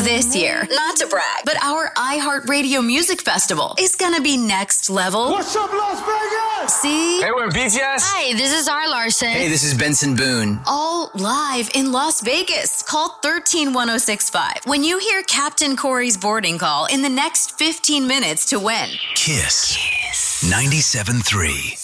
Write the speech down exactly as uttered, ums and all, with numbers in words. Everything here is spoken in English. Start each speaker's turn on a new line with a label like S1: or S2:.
S1: This year, not to brag, but our iHeartRadio Music Festival is gonna be next level.
S2: What's up, Las Vegas?
S1: See?
S3: Hey, we're B T S.
S4: Hi, this is R. Larson.
S5: Hey, this is Benson Boone.
S1: All live in Las Vegas. Call one three one oh six five when you hear Captain Corey's boarding call in the next fifteen minutes to win.
S6: Kiss. Kiss. ninety-seven point three.